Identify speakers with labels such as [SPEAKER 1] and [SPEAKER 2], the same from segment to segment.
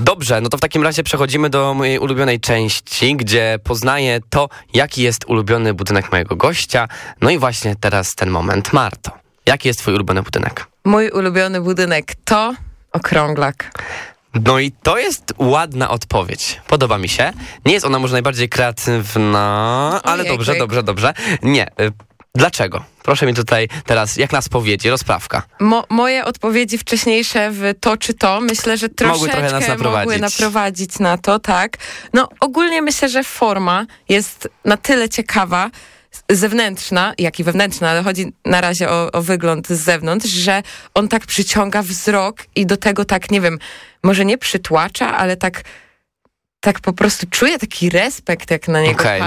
[SPEAKER 1] Dobrze, no to w takim razie przechodzimy do mojej ulubionej części, gdzie poznaję to, jaki jest ulubiony budynek mojego gościa. No i właśnie teraz ten moment. Marto, jaki jest twój ulubiony budynek?
[SPEAKER 2] Mój ulubiony budynek to okrąglak.
[SPEAKER 1] No i to jest ładna odpowiedź. Podoba mi się. Nie jest ona może najbardziej kreatywna, ale dobrze. Nie. Dlaczego? Proszę mi tutaj teraz, jak na spowiedzi, rozprawka.
[SPEAKER 2] Moje odpowiedzi wcześniejsze w to czy to, myślę, że troszeczkę mogły naprowadzić na to, tak. No ogólnie myślę, że forma jest na tyle ciekawa, zewnętrzna, jak i wewnętrzna, ale chodzi na razie o wygląd z zewnątrz, że on tak przyciąga wzrok i do tego tak, nie wiem, może nie przytłacza, ale tak po prostu czuję taki respekt, jak na niego patrzę.
[SPEAKER 1] No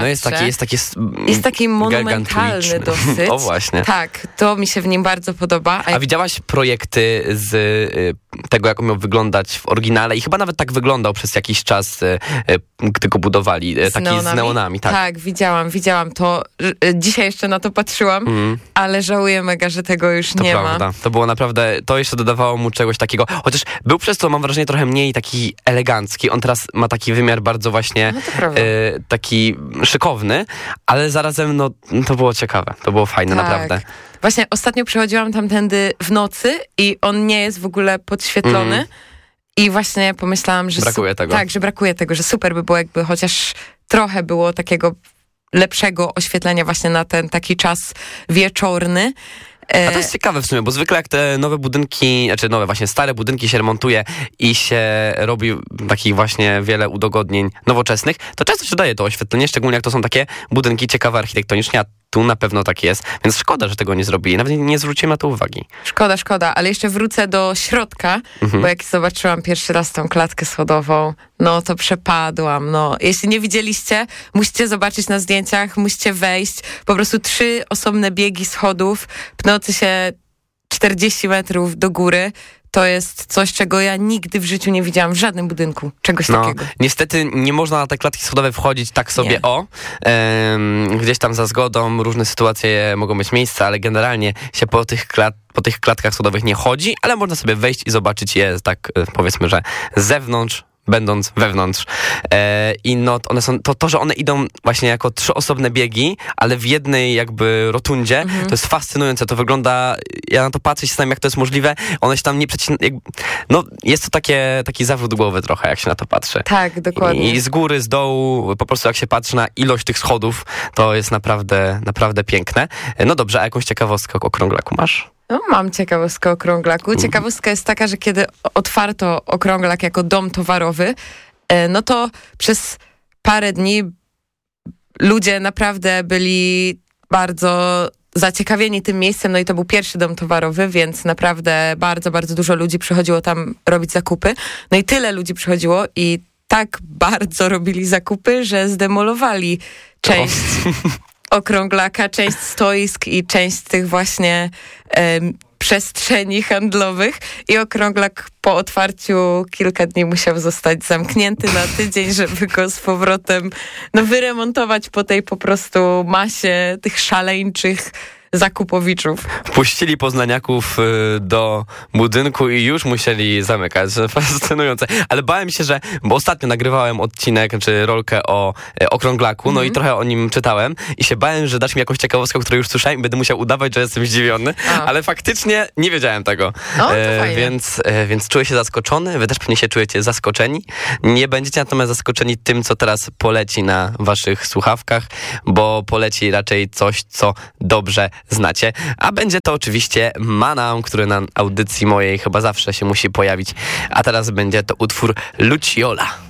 [SPEAKER 1] jest taki
[SPEAKER 2] monumentalny dosyć.
[SPEAKER 1] O właśnie.
[SPEAKER 2] Tak, to mi się w nim bardzo podoba.
[SPEAKER 1] A widziałaś projekty z tego, jak on miał wyglądać w oryginale i chyba nawet tak wyglądał przez jakiś czas, gdy go budowali, z neonami.
[SPEAKER 2] Tak, widziałam to. Dzisiaj jeszcze na to patrzyłam, ale żałuję mega, że tego już nie ma.
[SPEAKER 1] To było naprawdę, to jeszcze dodawało mu czegoś takiego, chociaż był przez to, mam wrażenie, trochę mniej taki elegancki. On teraz ma taki wymiar bardzo właśnie taki szykowny, ale zarazem no, to było ciekawe, to było fajne, naprawdę.
[SPEAKER 2] Właśnie ostatnio przechodziłam tamtędy w nocy i on nie jest w ogóle podświetlony i właśnie pomyślałam, że
[SPEAKER 1] brakuje tego.
[SPEAKER 2] Tak, że brakuje tego, że super by było, jakby chociaż trochę było takiego lepszego oświetlenia właśnie na ten taki czas wieczorny.
[SPEAKER 1] A to jest ciekawe w sumie, bo zwykle jak te nowe budynki, znaczy nowe właśnie stare budynki się remontuje i się robi takich właśnie wiele udogodnień nowoczesnych, to często się daje to oświetlenie, szczególnie jak to są takie budynki ciekawe architektonicznie, a tu na pewno tak jest, więc szkoda, że tego nie zrobili, nawet nie zwróciłem na to uwagi.
[SPEAKER 2] Szkoda, ale jeszcze wrócę do środka, bo jak zobaczyłam pierwszy raz tą klatkę schodową, no to przepadłam, no. Jeśli nie widzieliście, musicie zobaczyć na zdjęciach, musicie wejść, po prostu 3 osobne biegi schodów, pnący się 40 metrów do góry. To jest coś, czego ja nigdy w życiu nie widziałam w żadnym budynku. Czegoś takiego.
[SPEAKER 1] Niestety nie można na te klatki schodowe wchodzić tak sobie gdzieś tam za zgodą, różne sytuacje mogą mieć miejsce, ale generalnie się po tych klatkach schodowych nie chodzi, ale można sobie wejść i zobaczyć je tak powiedzmy, że z zewnątrz, będąc wewnątrz. I no one są, to, że one idą właśnie jako 3 osobne biegi, ale w jednej jakby rotundzie, to jest fascynujące. To wygląda, ja na to patrzę i się zastanawiam, jak to jest możliwe. One się tam nie no jest to taki zawrót głowy trochę, jak się na to patrzy.
[SPEAKER 2] Tak, dokładnie.
[SPEAKER 1] I z góry, z dołu, po prostu jak się patrzy na ilość tych schodów, to jest naprawdę, naprawdę piękne. No dobrze, a jakąś ciekawostkę o okrąglaku masz?
[SPEAKER 2] No, mam ciekawostkę o okrąglaku. Ciekawostka jest taka, że kiedy otwarto okrąglak jako dom towarowy, no to przez parę dni ludzie naprawdę byli bardzo zaciekawieni tym miejscem, no i to był pierwszy dom towarowy, więc naprawdę bardzo, bardzo dużo ludzi przychodziło tam robić zakupy. No i tyle ludzi przychodziło i tak bardzo robili zakupy, że zdemolowali część okrąglaka, część stoisk i część tych właśnie przestrzeni handlowych i okrąglak po otwarciu kilka dni musiał zostać zamknięty na tydzień, żeby go z powrotem wyremontować po tej po prostu masie tych szaleńczych zakupowiczów.
[SPEAKER 1] Puścili poznaniaków do budynku i już musieli zamykać. Fascynujące. Ale bałem się, bo ostatnio nagrywałem odcinek, czy rolkę o okrąglaku, no i trochę o nim czytałem i się bałem, że dasz mi jakąś ciekawostkę, którą już słyszałem i będę musiał udawać, że jestem zdziwiony, ale faktycznie nie wiedziałem tego. Więc czuję się zaskoczony, wy też pewnie się czujecie zaskoczeni. Nie będziecie natomiast zaskoczeni tym, co teraz poleci na waszych słuchawkach, bo poleci raczej coś, co dobrze znacie, a będzie to oczywiście Manam, który na audycji mojej chyba zawsze się musi pojawić, a teraz będzie to utwór Luciola.